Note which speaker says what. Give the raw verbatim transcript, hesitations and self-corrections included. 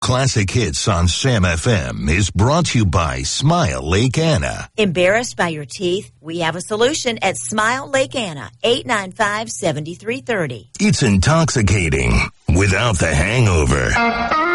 Speaker 1: classic hits on Sam F M is brought to you by Smile Lake Anna.
Speaker 2: Embarrassed by your teeth? We have a solution at Smile Lake Anna, eight nine five, seven three three zero.
Speaker 1: It's intoxicating without the hangover.